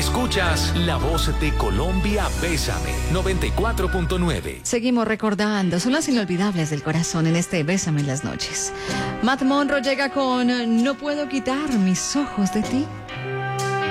Escuchas La Voz de Colombia, Bésame, 94.9. Seguimos recordando, son las inolvidables del corazón en este Bésame en las noches. Matt Monro llega con No puedo quitar mis ojos de ti.